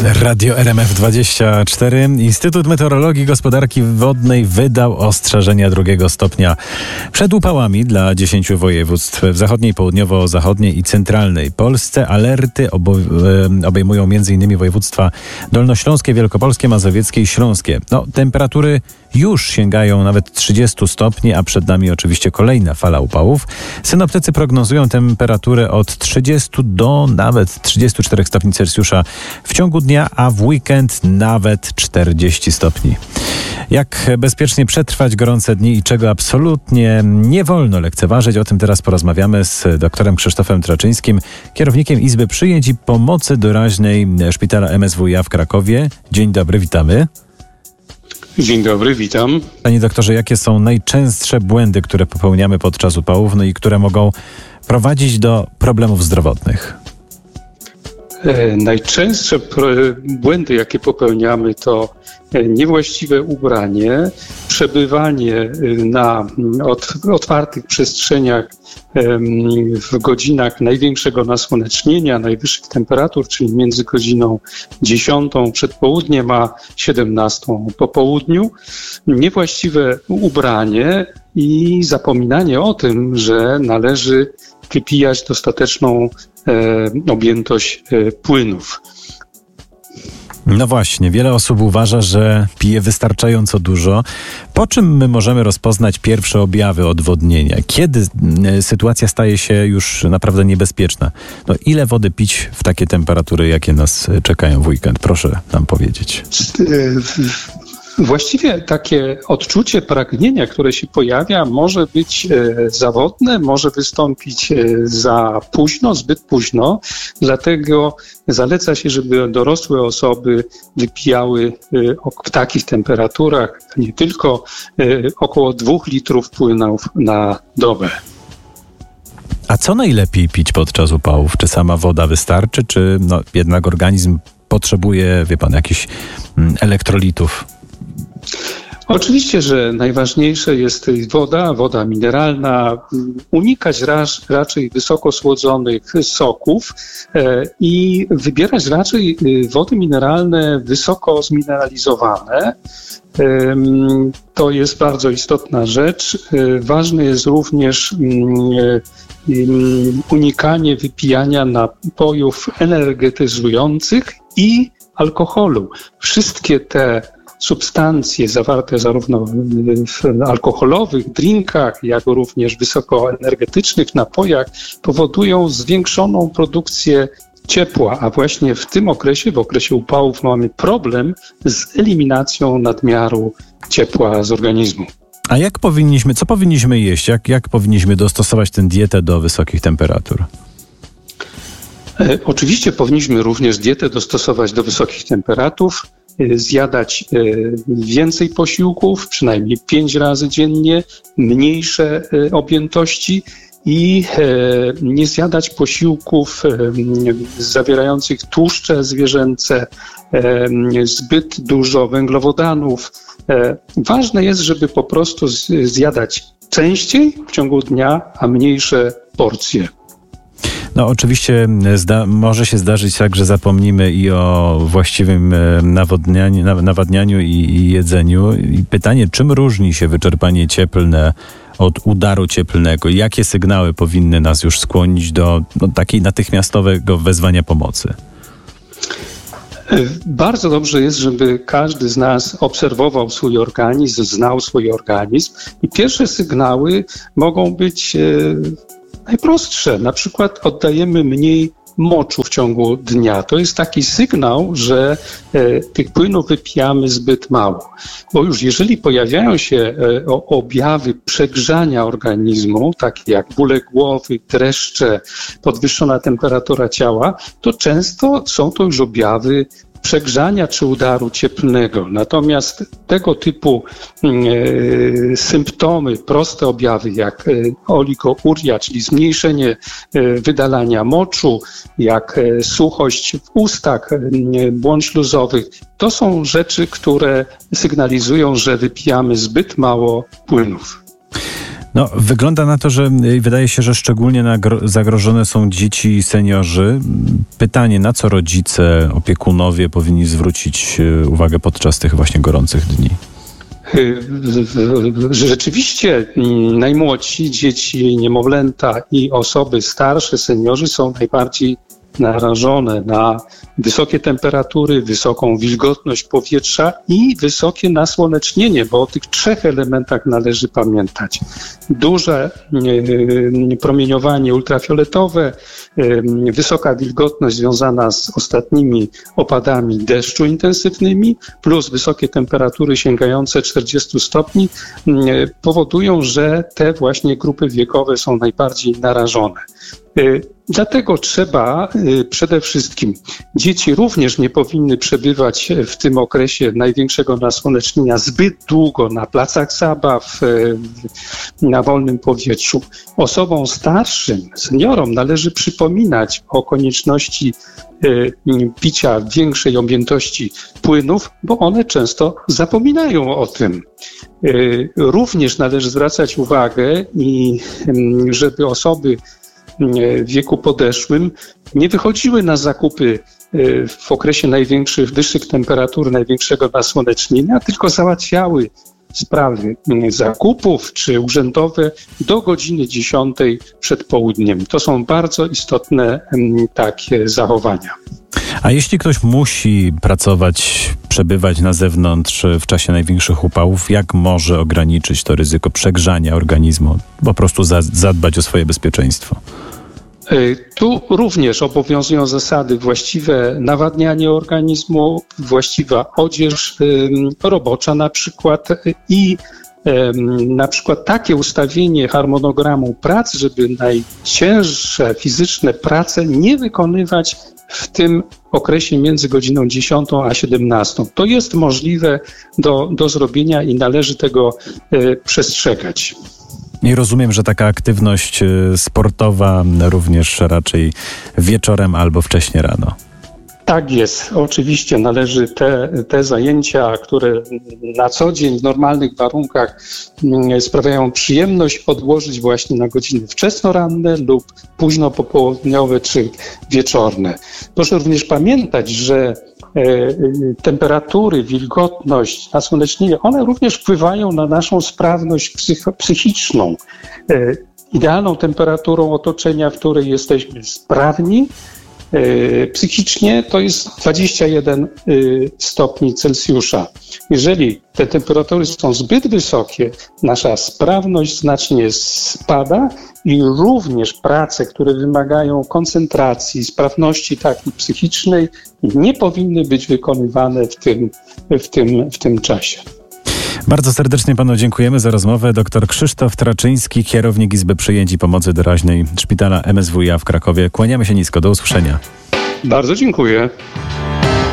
Radio RMF24. Instytut Meteorologii i Gospodarki Wodnej wydał ostrzeżenia 2 stopnia przed upałami dla 10 województw w zachodniej, południowo-zachodniej i centralnej Polsce. Alerty obejmują m.in. województwa dolnośląskie, wielkopolskie, mazowieckie i śląskie. Temperatury już sięgają nawet 30 stopni, a przed nami oczywiście kolejna fala upałów. Synoptycy prognozują temperaturę od 30 do nawet 34 stopni Celsjusza w ciągu dnia, a w weekend nawet 40 stopni. Jak bezpiecznie przetrwać gorące dni i czego absolutnie nie wolno lekceważyć, o tym teraz porozmawiamy z doktorem Krzysztofem Traczyńskim, kierownikiem Izby Przyjęć i Pomocy Doraźnej Szpitala MSWiA w Krakowie. Dzień dobry, witamy. Dzień dobry, witam. Panie doktorze, jakie są najczęstsze błędy, które popełniamy podczas upałów, i które mogą prowadzić do problemów zdrowotnych? Najczęstsze błędy, jakie popełniamy, to niewłaściwe ubranie, przebywanie na otwartych przestrzeniach w godzinach największego nasłonecznienia, najwyższych temperatur, czyli między godziną 10 przed południem a 17 po południu, niewłaściwe ubranie i zapominanie o tym, że należy wypijać dostateczną objętość płynów. No właśnie, wiele osób uważa, że pije wystarczająco dużo. Po czym my możemy rozpoznać pierwsze objawy odwodnienia? Kiedy sytuacja staje się już naprawdę niebezpieczna? Ile wody pić w takie temperatury, jakie nas czekają w weekend? Proszę nam powiedzieć. Właściwie takie odczucie pragnienia, które się pojawia, może być zawodne, może wystąpić za późno, zbyt późno. Dlatego zaleca się, żeby dorosłe osoby wypijały w takich temperaturach nie tylko około 2 litrów płynów na dobę. A co najlepiej pić podczas upałów? Czy sama woda wystarczy, czy jednak organizm potrzebuje, jakichś elektrolitów? Oczywiście, że najważniejsze jest woda mineralna, unikać raczej wysoko słodzonych soków i wybierać raczej wody mineralne wysoko zmineralizowane. To jest bardzo istotna rzecz. Ważne jest również unikanie wypijania napojów energetyzujących i alkoholu. Wszystkie te substancje zawarte zarówno w alkoholowych drinkach, jak również wysokoenergetycznych napojach powodują zwiększoną produkcję ciepła, a właśnie w tym okresie, w okresie upałów, mamy problem z eliminacją nadmiaru ciepła z organizmu. A co powinniśmy jeść? Jak powinniśmy dostosować tę dietę do wysokich temperatur? Oczywiście powinniśmy również dietę dostosować do wysokich temperatur, zjadać więcej posiłków, przynajmniej 5 razy dziennie, mniejsze objętości i nie zjadać posiłków zawierających tłuszcze zwierzęce, zbyt dużo węglowodanów. Ważne jest, żeby po prostu zjadać częściej w ciągu dnia, a mniejsze porcje. Oczywiście może się zdarzyć tak, że zapomnimy i o właściwym nawadnianiu i jedzeniu. I pytanie, czym różni się wyczerpanie cieplne od udaru cieplnego? Jakie sygnały powinny nas już skłonić do takiej natychmiastowego wezwania pomocy? Bardzo dobrze jest, żeby każdy z nas obserwował swój organizm, znał swój organizm i pierwsze sygnały mogą być najprostsze. Na przykład oddajemy mniej moczu w ciągu dnia. To jest taki sygnał, że tych płynów wypijamy zbyt mało. Bo już jeżeli pojawiają się objawy przegrzania organizmu, takie jak bóle głowy, dreszcze, podwyższona temperatura ciała, to często są to już objawy przegrzania czy udaru cieplnego. Natomiast tego typu symptomy, proste objawy jak oligouria, czyli zmniejszenie wydalania moczu, jak suchość w ustach, błon śluzowych, to są rzeczy, które sygnalizują, że wypijamy zbyt mało płynów. No, wygląda na to, że wydaje się, że szczególnie zagrożone są dzieci i seniorzy. Pytanie, na co rodzice, opiekunowie powinni zwrócić uwagę podczas tych właśnie gorących dni? Rzeczywiście najmłodsi, dzieci, niemowlęta i osoby starsze, seniorzy są najbardziej narażone na wysokie temperatury, wysoką wilgotność powietrza i wysokie nasłonecznienie, bo o tych trzech elementach należy pamiętać. Duże promieniowanie ultrafioletowe, wysoka wilgotność związana z ostatnimi opadami deszczu intensywnymi, plus wysokie temperatury sięgające 40 stopni powodują, że te właśnie grupy wiekowe są najbardziej narażone. Dlatego trzeba przede wszystkim, dzieci również nie powinny przebywać w tym okresie największego nasłonecznienia zbyt długo na placach zabaw, na wolnym powietrzu. Osobom starszym, seniorom należy przypominać o konieczności picia większej objętości płynów, bo one często zapominają o tym. Również należy zwracać uwagę i żeby osoby w wieku podeszłym nie wychodziły na zakupy w okresie wyższych temperatur, największego nasłonecznienia, tylko załatwiały sprawy zakupów czy urzędowe do godziny 10 przed południem. To są bardzo istotne takie zachowania. A jeśli ktoś musi pracować, przebywać na zewnątrz w czasie największych upałów, jak może ograniczyć to ryzyko przegrzania organizmu? Po prostu zadbać o swoje bezpieczeństwo. Tu również obowiązują zasady właściwe nawadnianie organizmu, właściwa odzież robocza na przykład i na przykład takie ustawienie harmonogramu prac, żeby najcięższe fizyczne prace nie wykonywać w tym okresie między godziną 10 a 17. To jest możliwe do zrobienia i należy tego przestrzegać. I rozumiem, że taka aktywność sportowa również raczej wieczorem albo wcześnie rano. Tak jest. Oczywiście należy te zajęcia, które na co dzień w normalnych warunkach sprawiają przyjemność, odłożyć właśnie na godziny wczesnoranne lub późno popołudniowe czy wieczorne. Proszę również pamiętać, że temperatury, wilgotność, nasłonecznienie, one również wpływają na naszą sprawność psychiczną. Idealną temperaturą otoczenia, w której jesteśmy sprawni psychicznie, to jest 21 stopni Celsjusza. Jeżeli te temperatury są zbyt wysokie, nasza sprawność znacznie spada i również prace, które wymagają koncentracji, sprawności takiej psychicznej, nie powinny być wykonywane w tym czasie. Bardzo serdecznie panu dziękujemy za rozmowę. Dr Krzysztof Traczyński, kierownik Izby Przyjęć i Pomocy Doraźnej Szpitala MSWiA w Krakowie. Kłaniamy się nisko. Do usłyszenia. Bardzo dziękuję.